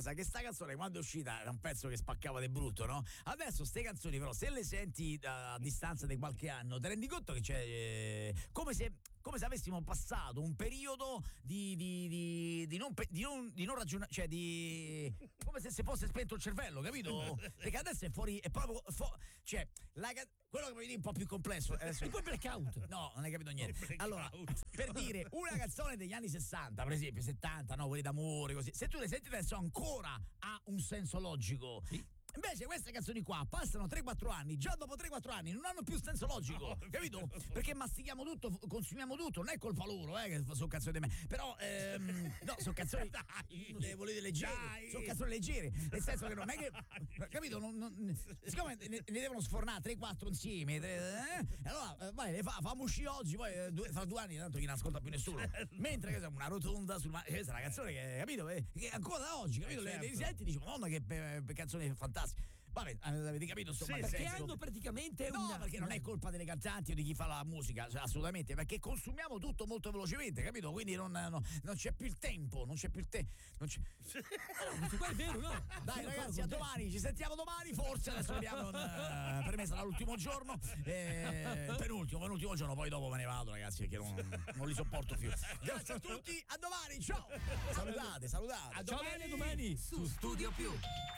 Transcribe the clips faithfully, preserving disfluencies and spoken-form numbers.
cosa? Che sta canzone quando è uscita era un pezzo che spaccava di brutto, no? Adesso ste canzoni però se le senti a distanza di qualche anno ti rendi conto che c'è eh, come se come se avessimo passato un periodo di, di, di, di non di non, di non ragionare, cioè di come se si fosse spento il cervello, capito? Perché adesso è fuori, è proprio fu- cioè la, quello che mi dici un po' più complesso adesso, e poi blackout. no, non hai capito niente. Allora, per dire una canzone degli anni sessanta, per esempio settanta, no, quelli d'amore così, se tu le senti adesso ancora ha un senso logico. Sì. Invece queste canzoni qua passano tre quattro anni, già dopo tre quattro anni non hanno più senso logico, no, capito? Perché mastichiamo tutto, consumiamo tutto, non è colpa loro, eh, che sono canzoni di me. Però ehm, no, sono canzoni dai, volete leggere, sono canzoni leggere, nel senso che non è che, capito? Non, non, siccome ne, ne devono sfornare tre quattro insieme, tre, eh, allora eh, vai, le fa, fammo uscire oggi, poi eh, due, fra due anni tanto chi non ascolta più nessuno. Mentre che siamo una rotonda sul mare, questa è una canzone che, capito? Eh, che ancora da oggi, capito? Le, le senti e dici, madonna che pe, pe, canzone fantastica. Vabbè, avete capito? Insomma, sì, perché senso... hanno praticamente no, una... perché non è colpa delle cantanti o di chi fa la musica, cioè, assolutamente, perché consumiamo tutto molto velocemente, capito? Quindi non, no, non c'è più il tempo, non c'è più il tempo. Non c'è... no, qua è vero, no? Dai ragazzi, a domani, ci sentiamo domani, forse adesso vediamo. Uh, per me sarà l'ultimo giorno, eh, penultimo, penultimo giorno, poi dopo me ne vado, ragazzi, perché non, non li sopporto più. Grazie a tutti, a domani, ciao! Salutate, salutate. A domani, a domani su Studio Più.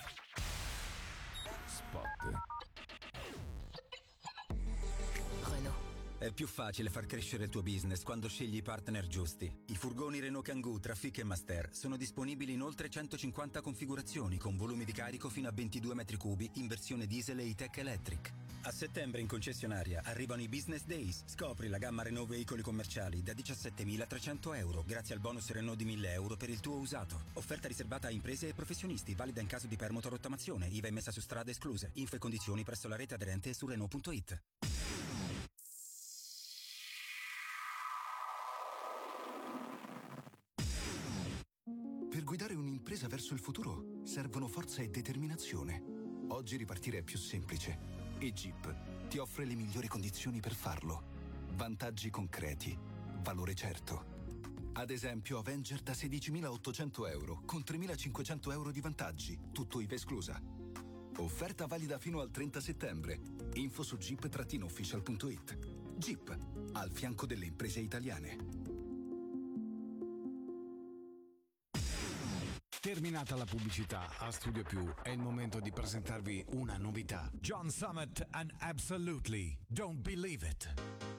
Spot. Renault. È più facile far crescere il tuo business quando scegli i partner giusti. I furgoni Renault Kangoo Trafic e Master sono disponibili in oltre centocinquanta configurazioni con volumi di carico fino a ventidue metri cubi in versione diesel e E-Tech Electric. A settembre in concessionaria arrivano i Business Days. Scopri la gamma Renault veicoli commerciali da diciassettemilatrecento euro grazie al bonus Renault di mille euro per il tuo usato. Offerta riservata a imprese e professionisti, valida in caso di permuta o rottamazione, I V A immessa su strade escluse. Info e condizioni presso la rete aderente su Renault punto it. Per guidare un'impresa verso il futuro servono forza e determinazione. Oggi ripartire è più semplice e Jeep ti offre le migliori condizioni per farlo. Vantaggi concreti, valore certo. Ad esempio Avenger da sedicimilaottocento euro con tremilacinquecento euro di vantaggi, tutto I V A esclusa. Offerta valida fino al trenta settembre. Info su jeep official punto it. Jeep, al fianco delle imprese italiane. Terminata la pubblicità, a Studio Più è il momento di presentarvi una novità. John Summit and Absolutely Don't Believe It.